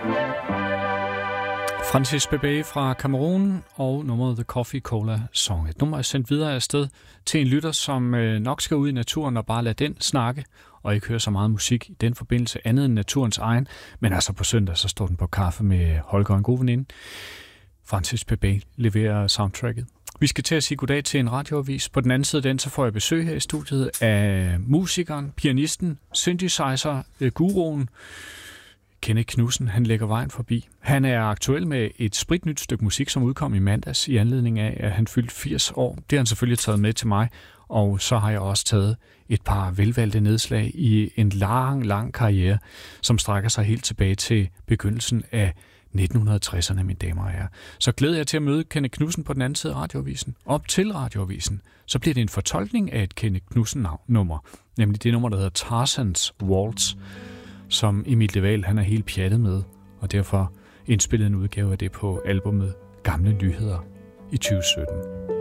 Francis Bebey fra Cameroun og nummeret The Coffee Cola Song. Et nummer er sendt videre afsted til en lytter, som nok skal ud i naturen og bare lade den snakke, og ikke høre så meget musik i den forbindelse, andet end naturens egen. Men altså på søndag, så står den på kaffe med Holger, en god veninde. Francis Bebey leverer soundtracket. Vi skal til at sige goddag til en radioavis. På den anden side af den, så får jeg besøg her i studiet af musikeren, pianisten, synthesizer-guruen, Kenneth Knudsen. Han lægger vejen forbi. Han er aktuel med et spritnyt stykke musik, som udkom i mandags i anledning af, at han fyldte 80 år. Det har han selvfølgelig taget med til mig, og så har jeg også taget et par velvalgte nedslag i en lang karriere, som strækker sig helt tilbage til begyndelsen af 1960'erne, mine damer og herrer. Så glæder jeg til at møde Kenneth Knudsen på den anden side af radioavisen. Op til radioavisen, så bliver det en fortolkning af et Kenneth Knudsen-nummer, nemlig det nummer, der hedder Tarzans Waltz, som Emil de Waal, han er helt pjattet med, og derfor indspillede en udgave af det på albumet Gamle Nyheder i 2017.